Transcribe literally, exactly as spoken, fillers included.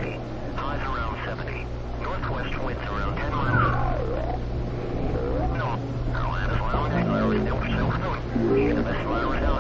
twenty. Highs around seventy. Northwest winds around ten miles. No. Atlantis Lounge, Aero still pursuing. The N M S virus